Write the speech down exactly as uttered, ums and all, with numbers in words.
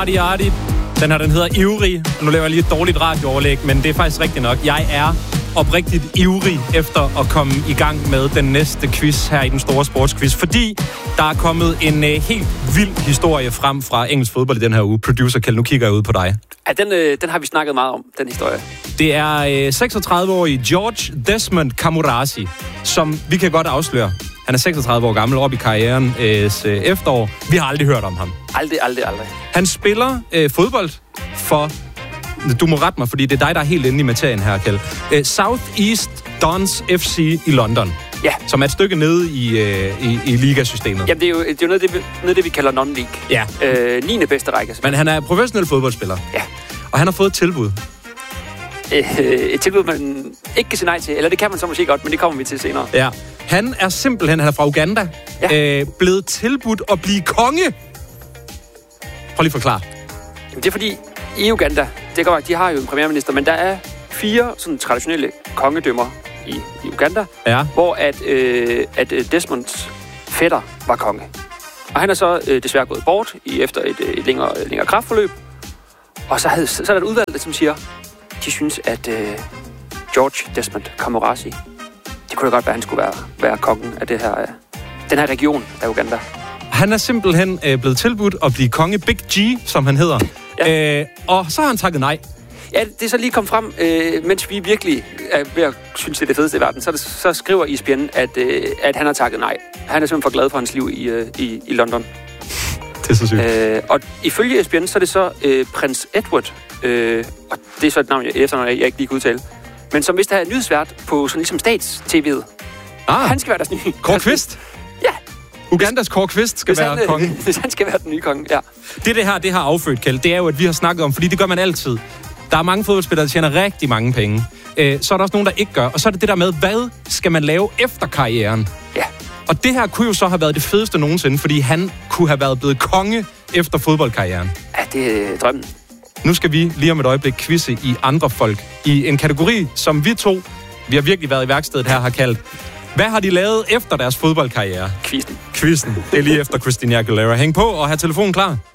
Arti Arti. Den her, den hedder Ivrig. Nu laver jeg lige et dårligt radiooverlæg, men det er faktisk rigtigt nok. Jeg er oprigtigt ivrig efter at komme i gang med den næste quiz her i den store sportsquiz, fordi der er kommet en uh, helt vild historie frem fra engelsk fodbold i den her uge. Producer Kjeld, nu kigger jeg ud på dig. Ja, den, øh, den har vi snakket meget om, den historie. Det er uh, seksogtredive-årige George Desmond Camurasi, som vi kan godt afsløre. Han er seksogtredive år gammel, op i karrierens øh, efterår. Vi har aldrig hørt om ham. Aldrig, aldrig, aldrig. Han spiller øh, fodbold for... Du må rette mig, fordi det er dig, der er helt inde i materien her, Kjeld. Øh, South East Dons F C i London. Ja. Som er et stykke nede i, øh, i, i ligasystemet. Jamen, det er jo, det er jo noget, det, noget af det, vi kalder non-league. Ja. Øh, niende bedste række. Men han er professionel fodboldspiller. Ja. Og han har fået et tilbud. Øh, et tilbud, man ikke kan sige nej til. Eller det kan man så måske godt, men det kommer vi til senere. Ja. Han er simpelthen, han er fra Uganda, ja. øh, blevet tilbudt at blive konge. Prøv lige at forklare. Jamen, det er fordi, i Uganda, det går, de har jo en premierminister, men der er fire sådan traditionelle kongedømmer i, i Uganda, ja. hvor at, øh, at Desmonds fætter var konge. Og han er så øh, desværre gået bort i, efter et, et længere, længere kraftforløb. Og så, havde, så er der et udvalg, som siger, de synes, at øh, George Desmond Camurasi, det kunne da godt være, at han skulle være, være kongen af det her, øh, den her region af Uganda. Han er simpelthen øh, blevet tilbudt at blive konge Big G, som han hedder. Ja. Øh, og så har han takket nej. Ja, det er så lige kommet frem, øh, mens vi virkelig er ved at synes, det er det fedeste i verden, så, det, så skriver E S P N, at, øh, at han har takket nej. Han er simpelthen for glad for hans liv i, øh, i, i London. Det er så sygt. Øh, og ifølge E S P N, så er det så øh, prins Edward, øh, og det er så et navn, jeg, efternavn, jeg ikke lige kan udtale, men som vist er nyhedsvært på sådan ligesom stats-tv'et. Ah, han skal være deres nye... Kåre Kvist? Ja. Ugandas Kåre Kvist skal være han, konge. Hvis han skal være den nye konge, ja. Det, det her, det har affødt, Kjeld, det er jo, at vi har snakket om, fordi det gør man altid. Der er mange fodboldspillere, der tjener rigtig mange penge. Øh, så er der også nogen, der ikke gør. Og så er det det der med, hvad skal man lave efter karrieren? Ja. Og det her kunne jo så have været det fedeste nogensinde, fordi han kunne have været blevet konge efter fodboldkarrieren. Ja, det er drømmen. Nu skal vi lige om et øjeblik quizze i andre folk. I en kategori, som vi to, vi har virkelig været i værkstedet her, har kaldt. Hvad har de lavet efter deres fodboldkarriere? Quizzen. Quizzen. Det er lige efter Christina Aguilera. Hæng på og have telefonen klar.